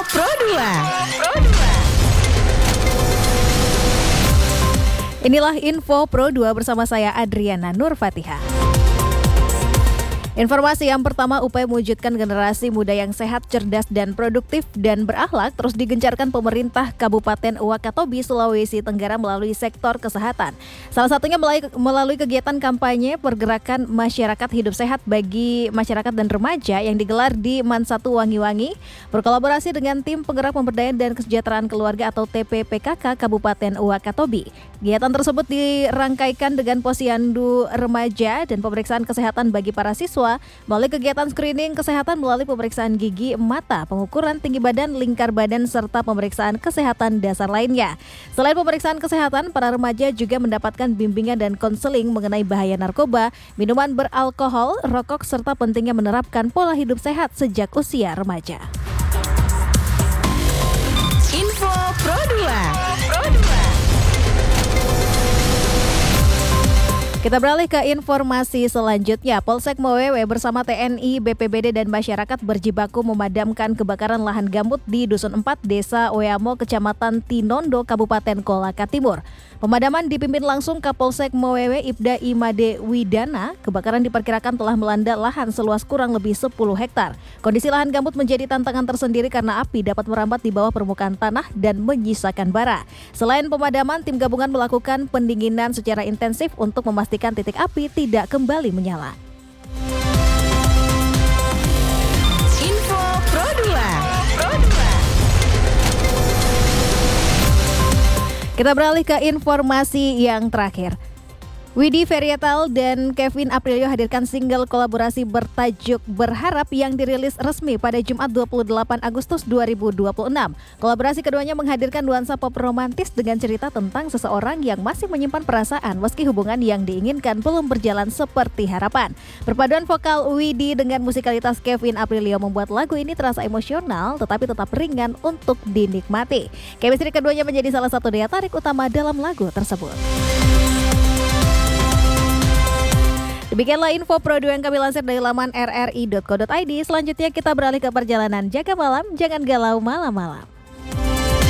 Pro 2. Inilah Info Pro 2 bersama saya Adriana Nur Fatihah. Informasi yang pertama, upaya mewujudkan generasi muda yang sehat, cerdas, dan produktif dan berakhlak terus digencarkan pemerintah Kabupaten Wakatobi, Sulawesi Tenggara melalui sektor kesehatan. Salah satunya melalui kegiatan kampanye pergerakan masyarakat hidup sehat bagi masyarakat dan remaja yang digelar di Mansatu Wangi-Wangi, berkolaborasi dengan Tim Penggerak Pemberdayaan dan Kesejahteraan Keluarga atau TPPKK Kabupaten Wakatobi. Kegiatan tersebut dirangkaikan dengan posyandu remaja dan pemeriksaan kesehatan bagi para siswa melalui kegiatan screening kesehatan melalui pemeriksaan gigi, mata, pengukuran tinggi badan, lingkar badan, serta pemeriksaan kesehatan dasar lainnya. Selain pemeriksaan kesehatan, para remaja juga mendapatkan bimbingan dan konseling mengenai bahaya narkoba, minuman beralkohol, rokok, serta pentingnya menerapkan pola hidup sehat sejak usia remaja. Info Pro 2. Kita beralih ke informasi selanjutnya. Polsek Mowewe bersama TNI, BPBD, dan masyarakat berjibaku memadamkan kebakaran lahan gambut di Dusun 4, Desa Weamo, Kecamatan Tinondo, Kabupaten Kolaka Timur. Pemadaman dipimpin langsung Kapolsek Mowewe Ibda Imade Widana. Kebakaran diperkirakan telah melanda lahan seluas kurang lebih 10 hektar. Kondisi lahan gambut menjadi tantangan tersendiri karena api dapat merambat di bawah permukaan tanah dan menyisakan bara. Selain pemadaman, tim gabungan melakukan pendinginan secara intensif untuk memastikan titik api tidak kembali menyala. Info Pro 2. Kita beralih ke informasi yang terakhir. Widi Ferietal dan Kevin Aprilio hadirkan single kolaborasi bertajuk Berharap yang dirilis resmi pada Jumat 28 Agustus 2026. Kolaborasi keduanya menghadirkan nuansa pop romantis dengan cerita tentang seseorang yang masih menyimpan perasaan meski hubungan yang diinginkan belum berjalan seperti harapan. Perpaduan vokal Widi dengan musikalitas Kevin Aprilio membuat lagu ini terasa emosional tetapi tetap ringan untuk dinikmati. Chemistry keduanya menjadi salah satu daya tarik utama dalam lagu tersebut. Demikianlah info Pro 2 yang kami lansir dari laman rri.co.id. Selanjutnya kita beralih ke perjalanan. Jaga malam, jangan galau malam-malam.